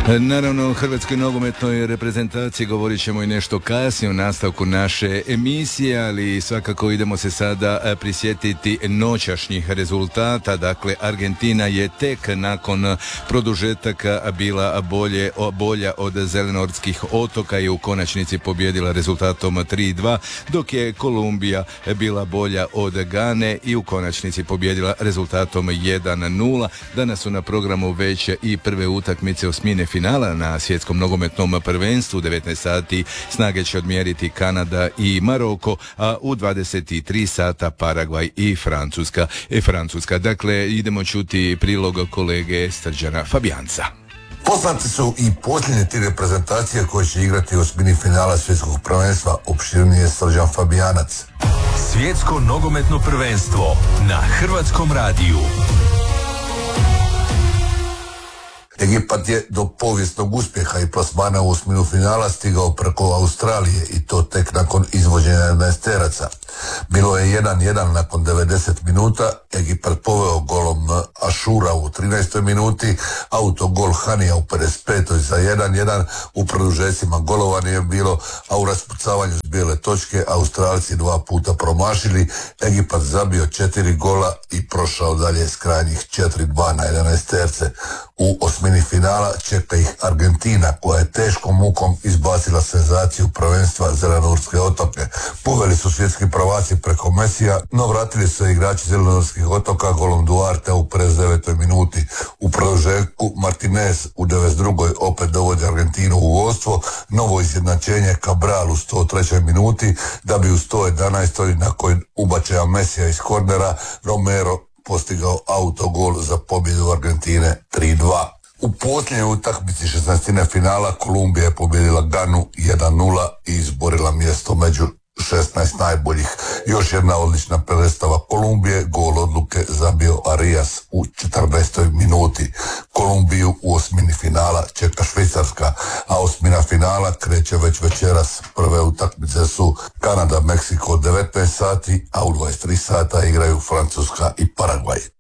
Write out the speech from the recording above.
Naravno, o hrvatskoj nogometnoj reprezentaciji govorit ćemo i nešto kasnije u nastavku naše emisije, ali svakako idemo se sada prisjetiti noćašnjih rezultata. Dakle, Argentina je tek nakon produžetaka bila bolja od Zelenortskih otoka i u konačnici pobijedila rezultatom 3-2, dok je Kolumbija bila bolja od Gane i u konačnici pobijedila rezultatom 1-0. Danas su na programu već i prve utakmice osmine finala na svjetskom nogometnom prvenstvu. 19 sati snage će odmjeriti Kanada i Maroko, a u 23 sata Paragvaj i Francuska. Dakle, idemo čuti prilog kolege Srđana Fabijanca. Poznate su i posljednje tri reprezentacije koje će igrati u osmini finala svjetskog prvenstva. Opširnije Srđan Fabijanac. Svjetsko nogometno prvenstvo na Hrvatskom radiju. Egipat je do povijesnog uspjeha i plasmana u osminu finala stigao preko Australije i to tek nakon izvođenja 11-teraca. Bilo je 1-1 nakon 90 minuta, Egipat poveo golom Ašura u 13. minuti, autogol Hanija u 55. za 1-1, u produžecima golova nije bilo, a u raspucavanju s bijele točke Australci 2 puta promašili, Egipat zabio 4 gola i prošao dalje s krajnjih 4-2 na 11-terce. U osmini finala čeka ih Argentina, koja je teškom mukom izbacila senzaciju prvenstva Zelenortske otoke. Poveli su svjetski prvaci preko Mesija, no vratili su se igrači Zelenortskih otoka golom Duarte u 59. minuti. U produžetku Martinez u 92. opet dovodi Argentinu u vodstvo, novo izjednačenje Cabral u 103. minuti, da bi u 111. nakon ubačaja Mesija iz kornera Romero postigao autogol za pobjedu Argentine 3-2. U posljednjoj utakmici 16. finala Kolumbija je pobjedila Ganu 1-0 i izborila mjesto među 16 najboljih. Još jedna odlična predstava Kolumbije, gol odluke zabio Arias u 14. minuti. Kolumbiju u osmini finala čeka Švicarska, a osmina finala kreće već večeras. Prve utakmice su Kanada, Meksiko 19 sati, a u 23 sata igraju Francuska i Paragvaj.